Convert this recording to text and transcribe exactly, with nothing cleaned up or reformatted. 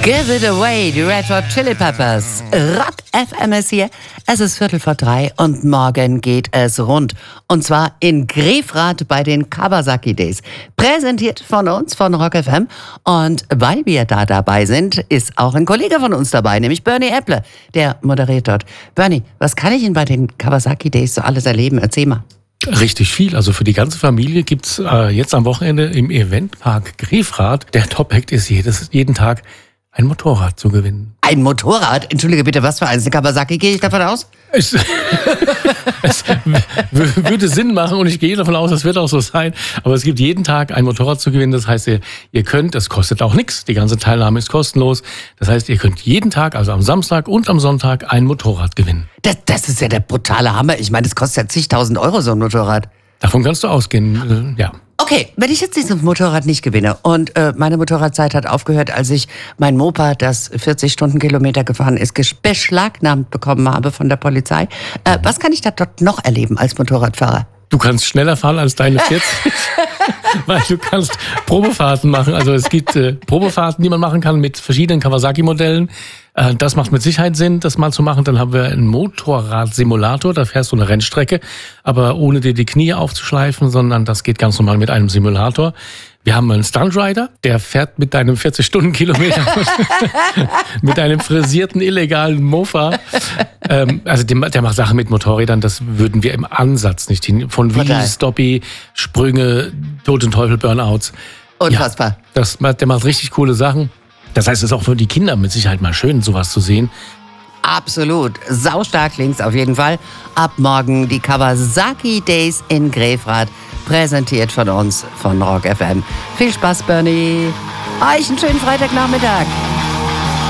Give it away, die Red Hot Chili Peppers. Rock F M ist hier. Es ist Viertel vor drei und morgen geht es rund. Und zwar in Grefrath bei den Kawasaki Days. Präsentiert von uns, von Rock F M. Und weil wir da dabei sind, ist auch ein Kollege von uns dabei, nämlich Bernie Epple. Der moderiert dort. Bernie, was kann ich denn bei den Kawasaki Days so alles erleben? Erzähl mal. Richtig viel. Also für die ganze Familie gibt's äh, jetzt am Wochenende im Eventpark Grefrath. Der Top-Act ist jedes, jeden Tag ein Motorrad zu gewinnen. Ein Motorrad? Entschuldige bitte, was für eins? Eine Kawasaki, gehe ich davon aus? Es, es w- würde Sinn machen und ich gehe davon aus, das wird auch so sein. Aber es gibt jeden Tag ein Motorrad zu gewinnen. Das heißt, ihr, ihr könnt, das kostet auch nichts. Die ganze Teilnahme ist kostenlos. Das heißt, ihr könnt jeden Tag, also am Samstag und am Sonntag, ein Motorrad gewinnen. Das, das ist ja der brutale Hammer. Ich meine, das kostet ja zigtausend Euro, so ein Motorrad. Davon kannst du ausgehen, äh, ja. Okay, wenn ich jetzt dieses Motorrad nicht gewinne und äh, meine Motorradzeit hat aufgehört, als ich mein Moped, das vierzig Stundenkilometer gefahren ist, ges- beschlagnahmt bekommen habe von der Polizei. Äh, was kann ich da dort noch erleben als Motorradfahrer? Du kannst schneller fahren als deine vierzig, weil du kannst Probefahrten machen. Also es gibt äh, Probefahrten, die man machen kann mit verschiedenen Kawasaki-Modellen. Äh, das macht mit Sicherheit Sinn, das mal zu machen. Dann haben wir einen Motorradsimulator, da fährst du eine Rennstrecke, aber ohne dir die Knie aufzuschleifen, sondern das geht ganz normal mit einem Simulator. Wir haben einen Stuntrider, der fährt mit deinem vierzig Stundenkilometer mit einem frisierten, illegalen Mofa. Ähm, also der, der macht Sachen mit Motorrädern, das würden wir im Ansatz nicht hin. Von Wheelie, Stoppie, Sprünge, Tod und Teufel, Burnouts. Unfassbar. Ja, das, der macht richtig coole Sachen. Das heißt, es ist auch für die Kinder mit Sicherheit mal schön, sowas zu sehen. Absolut. Saustark links auf jeden Fall. Ab morgen die Kawasaki Days in Grefrath. Präsentiert von uns, von Rock F M. Viel Spaß, Bernie. Euch einen schönen Freitagnachmittag.